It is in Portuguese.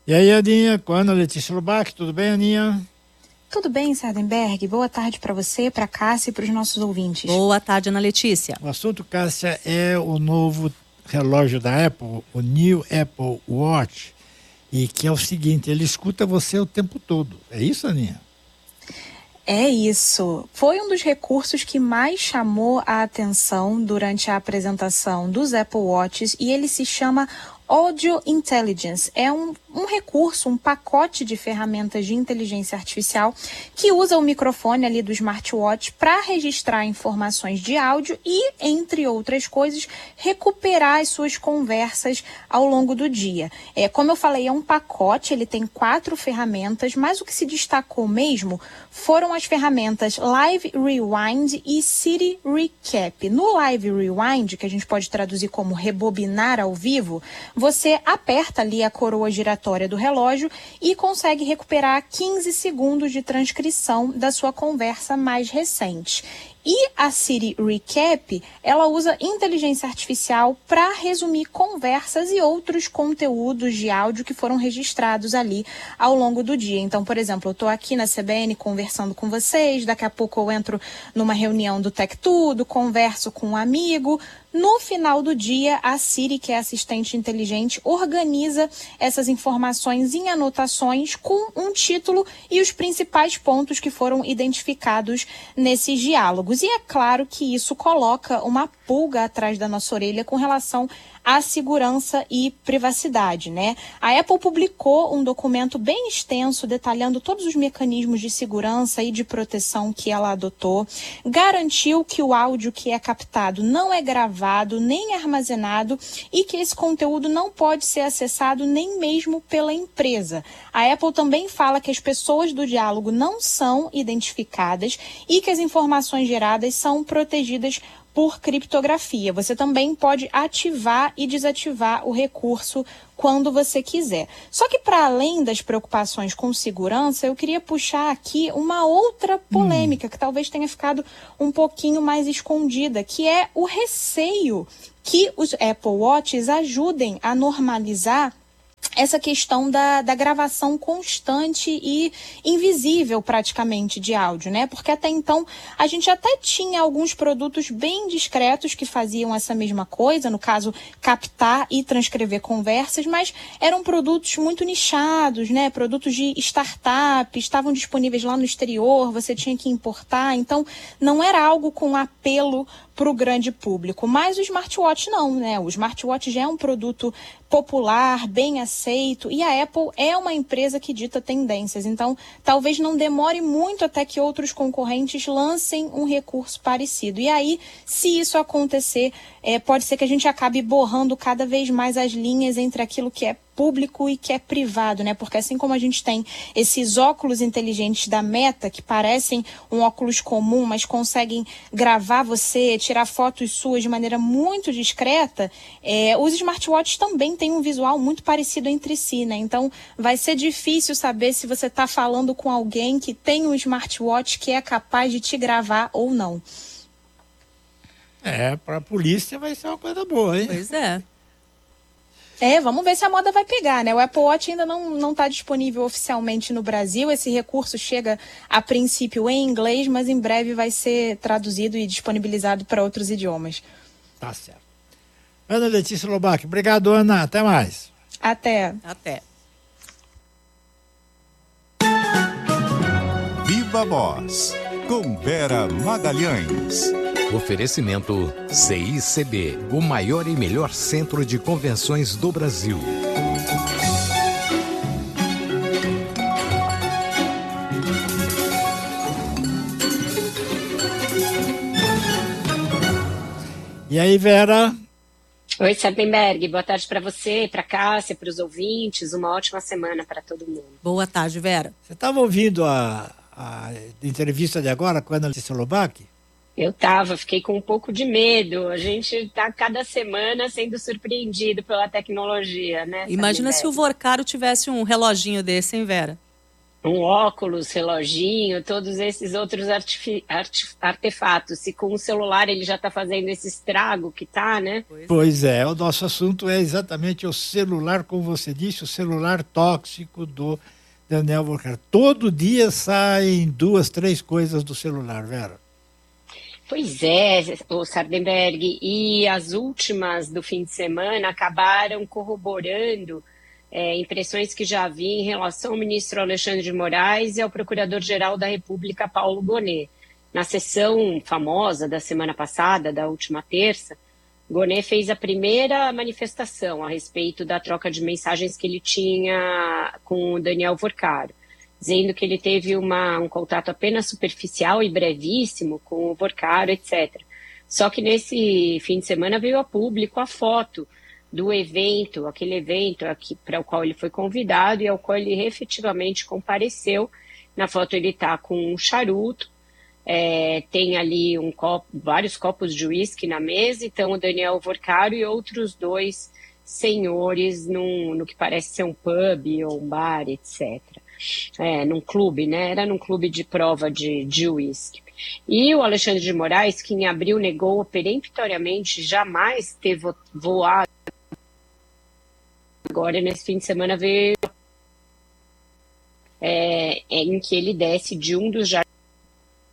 E aí, Aninha, com a Ana Letícia Lobac, tudo bem, Aninha? Tudo bem, Sardenberg? Boa tarde para você, para Cássia e para os nossos ouvintes. Boa tarde, Ana Letícia. O assunto, Cássia, é o novo relógio da Apple, o New Apple Watch, e que é o seguinte, ele escuta você o tempo todo. É isso, Aninha? É isso. Foi um dos recursos que mais chamou a atenção durante a apresentação dos Apple Watches e ele se chama Audio Intelligence. É um recurso, um pacote de ferramentas de inteligência artificial que usa o microfone ali do smartwatch para registrar informações de áudio e, entre outras coisas, recuperar as suas conversas ao longo do dia. Como eu falei, é um pacote, ele tem 4 ferramentas, mas o que se destacou mesmo foram as ferramentas Live Rewind e City Recap. No Live Rewind, que a gente pode traduzir como rebobinar ao vivo, você aperta ali a coroa giratória do relógio e consegue recuperar 15 segundos de transcrição da sua conversa mais recente. E a City Recap, ela usa inteligência artificial para resumir conversas e outros conteúdos de áudio que foram registrados ali ao longo do dia. Então, por exemplo, eu estou aqui na CBN conversando com vocês, daqui a pouco eu entro numa reunião do Tech Tudo, converso com um amigo. No final do dia, a Siri, que é assistente inteligente, organiza essas informações em anotações com um título e os principais pontos que foram identificados nesses diálogos. E é claro que isso coloca uma pulga atrás da nossa orelha com relação à segurança e privacidade, né? A Apple publicou um documento bem extenso detalhando todos os mecanismos de segurança e de proteção que ela adotou, garantiu que o áudio que é captado não é gravado nem armazenado e que esse conteúdo não pode ser acessado nem mesmo pela empresa. A Apple também fala que as pessoas do diálogo não são identificadas e que as informações geradas são protegidas por criptografia. Você também pode ativar e desativar o recurso quando você quiser. Só que para além das preocupações com segurança, eu queria puxar aqui uma outra polêmica que talvez tenha ficado um pouquinho mais escondida, que é o receio que os Apple Watches ajudem a normalizar essa questão da gravação constante e invisível praticamente de áudio, né? Porque até então a gente até tinha alguns produtos bem discretos que faziam essa mesma coisa, no caso, captar e transcrever conversas, mas eram produtos muito nichados, né? Produtos de startup, estavam disponíveis lá no exterior, você tinha que importar, então não era algo com apelo para o grande público. Mas o smartwatch não, né? O smartwatch já é um produto popular, bem aceito, e a Apple é uma empresa que dita tendências. Então, talvez não demore muito até que outros concorrentes lancem um recurso parecido. E aí, se isso acontecer, pode ser que a gente acabe borrando cada vez mais as linhas entre aquilo que é público e que é privado, né? Porque assim como a gente tem esses óculos inteligentes da Meta, que parecem um óculos comum, mas conseguem gravar você, tirar fotos suas de maneira muito discreta, os smartwatches também têm um visual muito parecido entre si, né? Então, vai ser difícil saber se você está falando com alguém que tem um smartwatch que é capaz de te gravar ou não. Para a polícia vai ser uma coisa boa, hein? Pois é. Vamos ver se a moda vai pegar, né? O Apple Watch ainda não está disponível oficialmente no Brasil. Esse recurso chega a princípio em inglês, mas em breve vai ser traduzido e disponibilizado para outros idiomas. Tá certo. Ana Letícia Lobac, obrigado, Ana. Até mais. Até. Viva Voz, com Vera Magalhães. Oferecimento CICB, o maior e melhor centro de convenções do Brasil. E aí, Vera? Oi, Sardenberg. Boa tarde para você, para Cássia, para os ouvintes. Uma ótima semana para todo mundo. Boa tarde, Vera. Você estava ouvindo a entrevista de agora com a Ana Letícia Lobac? Eu fiquei com um pouco de medo. A gente está cada semana sendo surpreendido pela tecnologia, né? Imagina se o Vorcaro tivesse um reloginho desse, hein, Vera? um óculos, reloginho, todos esses outros artefatos. Se com o celular ele já está fazendo esse estrago que tá, né? Pois é, o nosso assunto é exatamente o celular, como você disse, o celular tóxico do Daniel Wolfram. Todo dia saem 2, 3 coisas do celular, Vera. Pois é, o Sardenberg, e as últimas do fim de semana acabaram corroborando impressões que já havia em relação ao ministro Alexandre de Moraes e ao procurador-geral da República, Paulo Gonet. Na sessão famosa da semana passada, da última terça, Gonet fez a primeira manifestação a respeito da troca de mensagens que ele tinha com o Daniel Vorcaro, dizendo que ele teve um contato apenas superficial e brevíssimo com o Vorcaro, etc. Só que nesse fim de semana veio a público a foto do evento, aquele evento para o qual ele foi convidado e ao qual ele efetivamente compareceu. Na foto ele está com um charuto, tem ali vários copos de uísque na mesa, então o Daniel Vorcaro e outros 2 senhores no que parece ser um pub ou um bar, etc. Num clube, né? Era num clube de prova de uísque. E o Alexandre de Moraes, que em abril negou peremptoriamente jamais ter voado, agora nesse fim de semana veio em que ele desce de um dos